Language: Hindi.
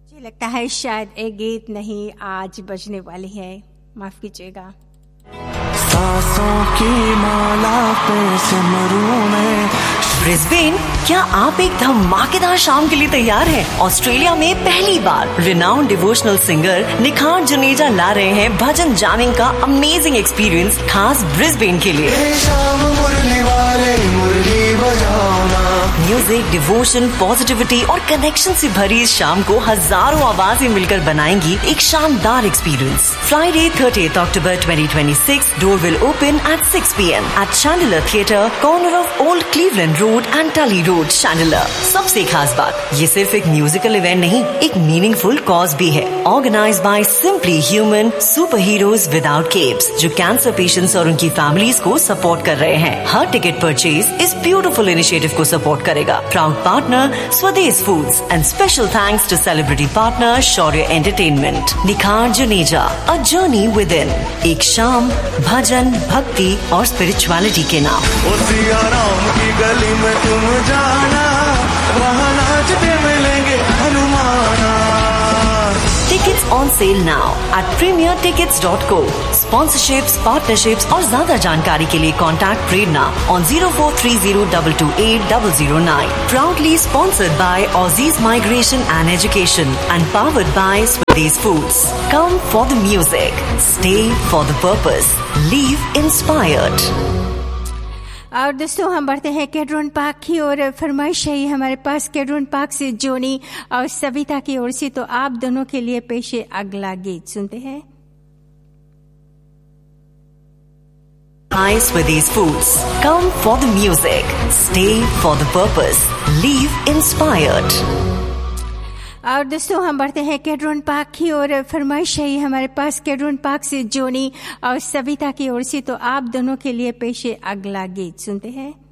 मुझे लगता है शायद एक गीत नहीं आज बजने वाली है, माफ कीजिएगा। सांसों की माला पे सिमरूं में। ब्रिस्बेन, क्या आप एक धमाकेदार शाम के लिए तैयार हैं? ऑस्ट्रेलिया में पहली बार रिनाउंड डिवोशनल सिंगर निखार जुनेजा ला रहे हैं भजन जामिंग का अमेजिंग एक्सपीरियंस खास ब्रिस्बेन के लिए। शाम मुरली वाले मुरली बजाना। म्यूजिक, डिवोशन, पॉजिटिविटी और कनेक्शन से भरी इस शाम को हजारों आवाजें मिलकर बनाएंगी एक शानदार experience. Friday 30 October 2026, door will open at 6 PM eight Chandler theatre, corner of old Cleveland road and टली रोड, शैंडलर। सबसे खास बात, ये सिर्फ एक म्यूजिकल इवेंट नहीं, एक मीनिंगफुल कॉज भी है। Organise by simply human super heroes without keeps, जो कैंसर पेशेंट्स और उनकी फैमिलीज को सपोर्ट कर रहे हैं। हर टिकट परचेज इस ब्यूटीफुल इनिशिएटिव को सपोर्ट करेगा। प्राउड पार्टनर स्वदेश foods and special thanks to celebrity partner Shaurya entertainment. निखार Juneja, a journey with in. एक शाम भजन, भक्ति और स्पिरिचुअलिटी के नाम। सिया राम की गली में तुम जाना, वहाँ नाचते मिलेंगे हनुमाना। Tickets on sale now at premiertickets.co. Sponsorships, partnerships और ज्यादा जानकारी के लिए contact Prerna on 0430228009. Proudly sponsored by Aussies Migration and Education and powered by Swedish Foods. Come for the music, stay for the purpose, leave inspired. और दोस्तों हम बढ़ते हैं केड्रोन पार्क की ओर। फरमाइश है हमारे पास केड्रोन पार्क से जोनी और सविता की ओर से, तो आप दोनों के लिए पेश है अगला गीत। सुनते हैं। Hi Swedish Foods. Come for the music, stay for the purpose, leave inspired. और दोस्तों हम बढ़ते हैं केड्रोन पार्क की ओर। फरमाइश है हमारे पास केड्रोन पार्क से जोनी और सविता की ओर से, तो आप दोनों के लिए पेश है अगला गीत। सुनते हैं।